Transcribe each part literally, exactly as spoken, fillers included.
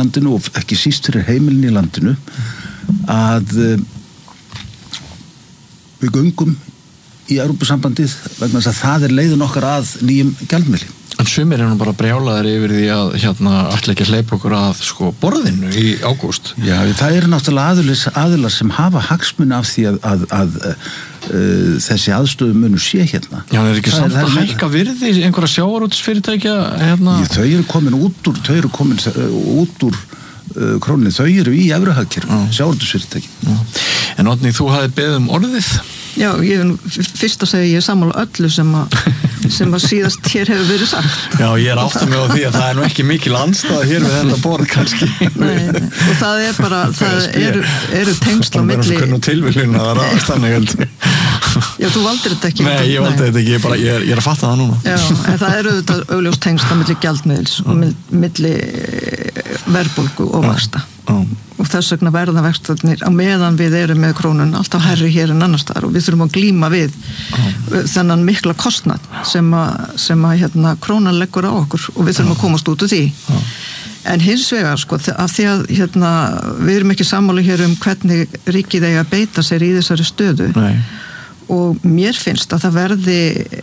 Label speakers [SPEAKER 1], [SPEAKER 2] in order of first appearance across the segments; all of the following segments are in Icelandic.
[SPEAKER 1] landinu og ekki síst fyrir heimilin í landinu að við göngum í Evrópusambandið vegna þess að það er leiðin okkar að nýjum gjaldmiðli.
[SPEAKER 2] En sumir er nú bara brjálaðir yfir því að hérna ætla ekki að hleypa okkur að sko borðinu í ágúst.
[SPEAKER 1] Já, það eru náttúrulega aðilar, aðilar sem hafa hagsmuni af því að, að, að uh, þessi aðstöðu munu sé hérna.
[SPEAKER 2] Já, það er ekki samt að hækka virði einhverja sjávarútvegsfyrirtækja hérna.
[SPEAKER 1] Já, þau eru komin út úr, þau eru komin út úr uh, krónunni, þau eru í evruhagkerfinu, sjávarútvegsfyrirtæki.
[SPEAKER 2] En Oddný, þú hafði beðið um orðið.
[SPEAKER 3] Já, ég er fyrst að segja ég er sammála öllu sem að, sem að síðast hér hefur verið sagt.
[SPEAKER 2] Já, ég er áttum með á því að það er nú ekki mikil andstaða hér við þetta borð kannski.
[SPEAKER 3] Nei, nei, og það er bara, það eru, eru tengsl á milli.
[SPEAKER 2] Það er bara tilvílun að það ráðast þannig held.
[SPEAKER 3] Já, þú valdir þetta ekki.
[SPEAKER 2] Nei, ég valdi þetta ekki, ég, bara, ég, er, ég er að fatta það núna.
[SPEAKER 3] Já, en það eru auðvitað augljós tengsl á milli gjaldmiðils og milli verðbólgu og vaxta.
[SPEAKER 2] Já.
[SPEAKER 3] Og þess vegna verða vextarnir á meðan við erum með krónun alltaf hærri hér en annars staðar og við þurfum að glíma við uh, þennan mikla kostnað sem að, sem að hérna, krónan leggur á okkur og við þurfum að komast út úr því. Já. En hins vegar, sko, af því að hérna, við erum ekki sammála hér um hvernig ríkið eigi að beita sér í þessari stöðu. Nei. Og mér finnst að það verði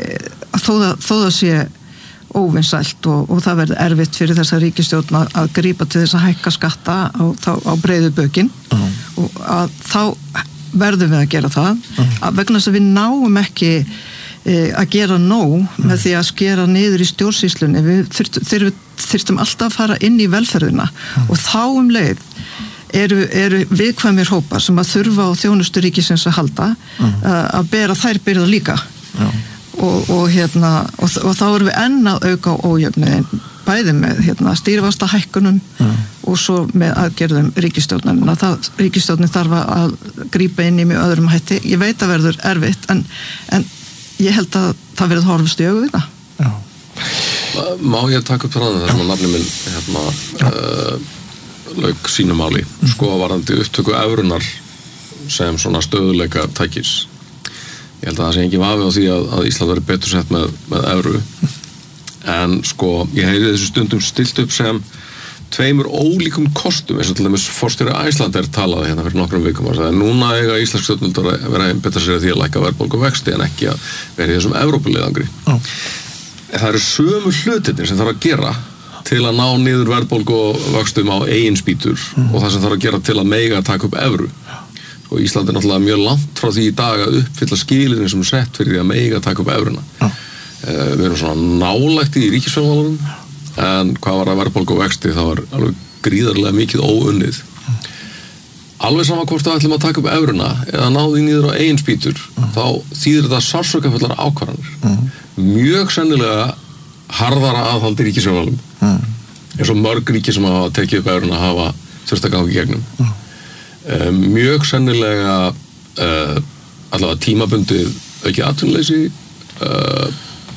[SPEAKER 3] að þó það, þó það sé óvinsælt og, og það verður erfitt fyrir þessa ríkisstjórn að, að grípa til þess að hækka skatta á, á breiðu bökin uh. og að þá verðum við að gera það uh. að vegna þess að við náum ekki e, að gera nóg uh. með því að skera niður í stjórnsýslunni við þyrftum, þyrftum alltaf að fara inn í velferðina uh. og þá um leið eru, eru viðkvæmir hópar sem að þurfa á þjónustu ríkisins að halda uh. að bera þær byrða líka uh. Og, og, hérna, og, og þá erum við enn að auka á ójöfnuðin bæði með hérna, stýrivaxtahækkunum mm. og svo með aðgerðum ríkisstjórnarna. Ríkisstjórnin þarf að grípa inn í mjög öðrum hætti. Ég veit að verður erfitt en, en ég held að það verður horfst í augu við það.
[SPEAKER 4] Já. Má ég taka upp þráðin þar sem að nafni minn hérna, uh, lauk sínu máli mm. sko varðandi upptöku evrunar sem svona stöðuleika tækis. Ég held að það sé ekki vafi á því að, að Ísland verður betur sett með, með evru en sko ég heyri þessu stundum stilt upp sem tveimur ólíkum kostum eins og til dæmis forstjóri Icelandair talaði hérna fyrir nokkrum vikum og sagði núna eiga íslensk stjórnvöld að vera að betra sér því að lækka verðbólgu vexti en ekki að vera í þessum Evrópuleiðangri. Oh. Það eru sömu hlutirnir sem þarf að gera til að ná niður verðbólgu og vöxtum á eigin spýtur mm. og það sem þarf að gera til að mega taka upp evru. Og Ísland er náttúrulega mjög langt frá því í dag að uppfylla skilyrðin sem er sett fyrir því að mega taka upp evruna. Ja. Uh, við erum svona nálægt í ríkisfjármálunum en hvað var að verðbólgu og vexti þá er alveg gríðarlega mikið óunnið. Ja. Alveg sama hvort við ætlum að taka upp evruna eða ná því niður á eigin spýtur ja. Þá þýðir þetta sársaukafullar ákvarðanir. Ja. Mjög sennilega harðara aðhald í ríkisfjármálum. Ja. Eins og mörg ríki sem hafa tekið upp evruna hafa þurft að ganga í gegnum. Ja. Uh, mjög sennilega uh, allavega tímabundið aukið atvinnuleysi uh,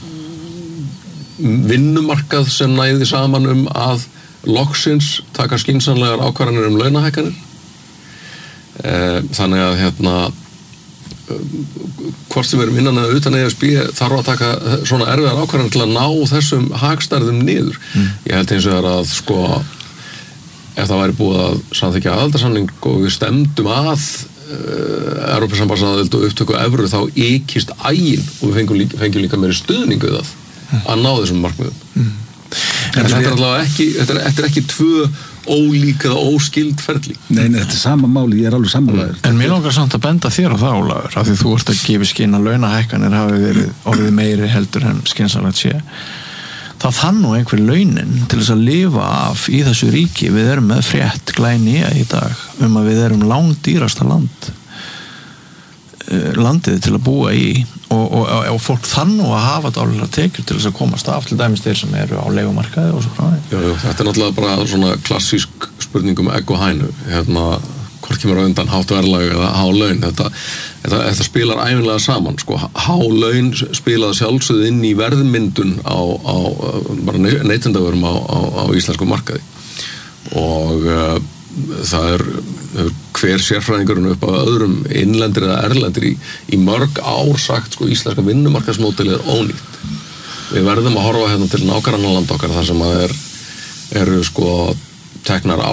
[SPEAKER 4] vinnumarkað sem næði saman um að loksins taka skynsamlegar ákvarðanir um launahækkanir uh, þannig að hérna uh, hvort sem við erum innan eða utan E S B þarf að taka svona erfiðar ákvarðanir til að ná þessum hagstærðum niður mm. ég held eins og það að sko ef það væri búið að samþykkja aðildarsamning og við stemdum að uh, Evrópusambandsaðild og upptöku evru þá ykist ægin og við fengjum líka, fengjum líka meiri stuðningu það mm. að ná þessum markmiðum. Mm. En þetta er allavega ekki, þetta er, þetta er ekki tvö ólík eða óskild ferli.
[SPEAKER 1] Nei, nei, þetta er sama máli, ég er alveg sammálaður.
[SPEAKER 2] En mér langar samt að benda þér á það, Ólafur, af því þú ert að gefa skyn að launahækkanir hafi verið orðið meiri heldur en skynsamlegt sé. Það þann nú einhver launin til þess að lifa af í þessu ríki. Við erum með frétt glæni í dag um að við erum langdýrasta land landið til að búa í og, og, og fólk þann nú að hafa dálilega tekjur til þess að komast af til dæmis þeir sem eru á leigumarkaði og svo frá því.
[SPEAKER 4] Já, já, þetta er náttúrulega bara svona klassísk spurning um egg og hænu hérna, hvort kemur á undan hátt verðlag eða há laun þetta, þetta, þetta spilar ævinlega saman sko, há laun spilaði sjálfsögð inn í verðmyndun á, á bara neytendavörum á, á, á íslensku markaði og uh, það er hver sérfræðingurinn upp af öðrum innlendir eða erlendir í, í mörg ár sagt sko íslenska vinnumarkaðsmódelið er ónýtt. Við verðum að horfa hérna til nágrannalanda okkar þar sem að er, eru sko teknar